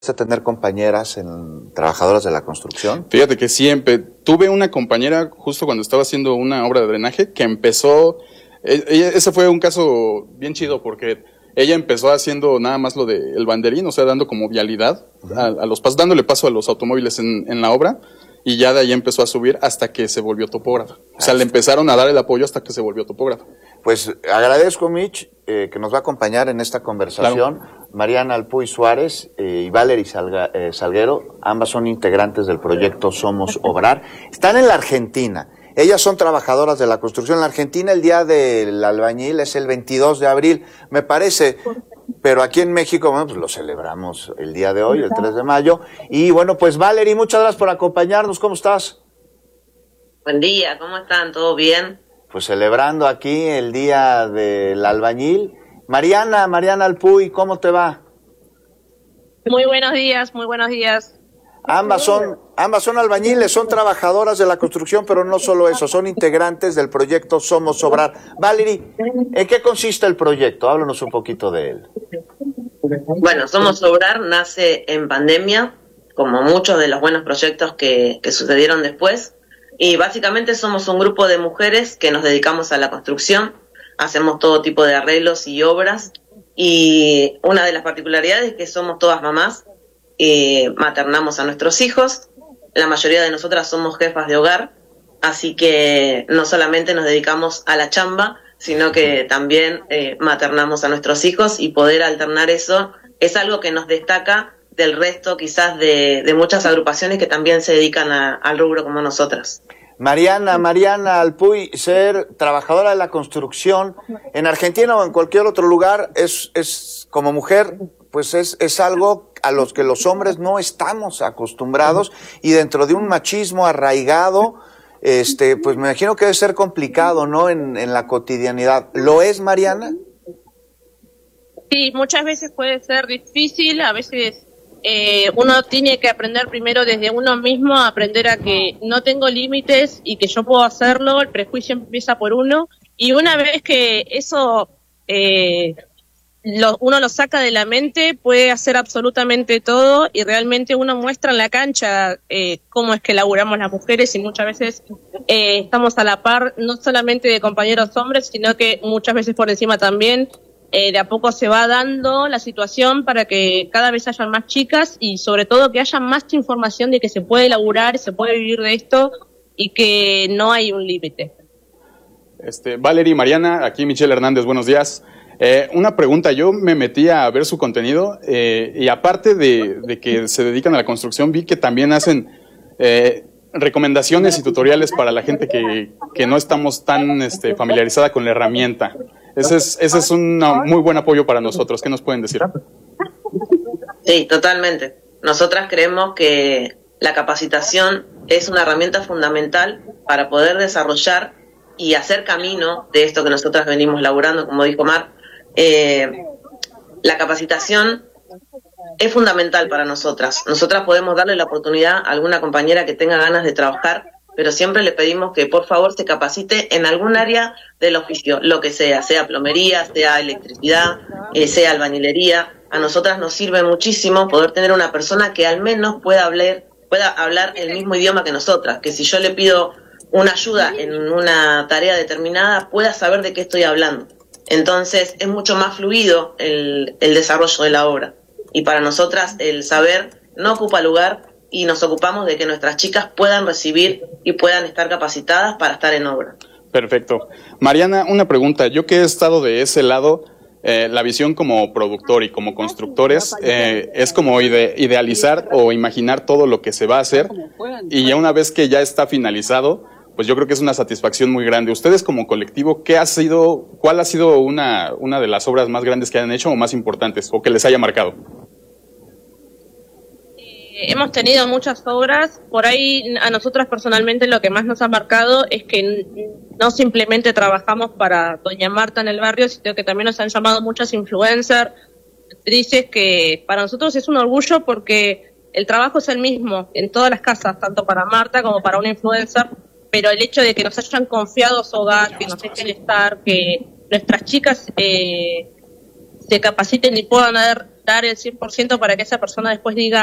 a tener compañeras trabajadoras de la construcción? Fíjate que siempre tuve una compañera justo cuando estaba haciendo una obra de drenaje que empezó, ese fue un caso bien chido porque ella empezó haciendo nada más lo del banderín, o sea, dando como vialidad a los pasos, dándole paso a los automóviles en la obra, y ya de ahí empezó a subir hasta que se volvió topógrafa. O sea, le empezaron a dar el apoyo hasta que se volvió topógrafa. Pues agradezco, Mitch, que nos va a acompañar en esta conversación. Claro. Mariana Alpuy Suárez y Valery Salguero, ambas son integrantes del proyecto Somos Obrar. Están en la Argentina. Ellas son trabajadoras de la construcción. En la Argentina el día del albañil es el 22 de abril, me parece. Pero aquí en México, bueno, pues lo celebramos el día de hoy, el 3 de mayo. Y bueno, pues Valery, muchas gracias por acompañarnos. ¿Cómo estás? Buen día, ¿cómo están? ¿Todo bien? Pues celebrando aquí el día del albañil. Mariana Alpuy, ¿cómo te va? Muy buenos días, muy buenos días. Ambas son albañiles, son trabajadoras de la construcción, pero no solo eso, son integrantes del proyecto Somos Obrar. Valery, ¿en qué consiste el proyecto? Háblanos un poquito de él. Bueno, Somos Obrar nace en pandemia, como muchos de los buenos proyectos que sucedieron después, y básicamente somos un grupo de mujeres que nos dedicamos a la construcción, hacemos todo tipo de arreglos y obras, y una de las particularidades es que somos todas mamás, maternamos a nuestros hijos, la mayoría de nosotras somos jefas de hogar, así que no solamente nos dedicamos a la chamba, sino que también maternamos a nuestros hijos, y poder alternar eso es algo que nos destaca del resto quizás de muchas agrupaciones que también se dedican al rubro como nosotras. Mariana Alpuy, ser trabajadora de la construcción en Argentina o en cualquier otro lugar es como mujer, pues es algo a los que los hombres no estamos acostumbrados, y dentro de un machismo arraigado, pues me imagino que debe ser complicado, ¿no? En la cotidianidad. ¿Lo es, Mariana? Sí, muchas veces puede ser difícil, a veces uno tiene que aprender primero desde uno mismo, aprender a que no tengo límites y que yo puedo hacerlo, el prejuicio empieza por uno, y una vez que eso uno lo saca de la mente, puede hacer absolutamente todo, y realmente uno muestra en la cancha cómo es que laburamos las mujeres, y muchas veces estamos a la par, no solamente de compañeros hombres, sino que muchas veces por encima también. De a poco se va dando la situación para que cada vez hayan más chicas, y sobre todo que haya más información de que se puede laburar, se puede vivir de esto, y que no hay un límite. Valery, Mariana, aquí Michelle Hernández, buenos días. Una pregunta, yo me metí a ver su contenido, y aparte de que se dedican a la construcción, vi que también hacen recomendaciones y tutoriales para la gente que no estamos tan familiarizada con la herramienta. Ese es un muy buen apoyo para nosotros. ¿Qué nos pueden decir? Sí, totalmente. Nosotras creemos que la capacitación es una herramienta fundamental para poder desarrollar y hacer camino de esto que nosotras venimos laburando, como dijo Mar. La capacitación es fundamental para nosotras. Nosotras podemos darle la oportunidad a alguna compañera que tenga ganas de trabajar, pero siempre le pedimos que por favor se capacite en algún área del oficio, lo que sea plomería, sea electricidad, sea albañilería. A nosotras nos sirve muchísimo poder tener una persona que al menos pueda hablar el mismo idioma que nosotras, que si yo le pido una ayuda en una tarea determinada, pueda saber de qué estoy hablando. Entonces es mucho más fluido el desarrollo de la obra, y para nosotras el saber no ocupa lugar, y nos ocupamos de que nuestras chicas puedan recibir y puedan estar capacitadas para estar en obra. Perfecto. Mariana, una pregunta. Yo que he estado de ese lado, la visión como productor y como constructores es como idealizar o imaginar todo lo que se va a hacer, y ya una vez que ya está finalizado, pues yo creo que es una satisfacción muy grande. Ustedes como colectivo, ¿cuál ha sido una de las obras más grandes que han hecho o más importantes o que les haya marcado? Hemos tenido muchas obras, por ahí a nosotras personalmente lo que más nos ha marcado es que no simplemente trabajamos para Doña Marta en el barrio, sino que también nos han llamado muchas influencers, actrices, que para nosotros es un orgullo porque el trabajo es el mismo en todas las casas, tanto para Marta como para una influencer, pero el hecho de que nos hayan confiado su hogar, que nos dejen estar, que nuestras chicas se capaciten y puedan dar el 100% para que esa persona después diga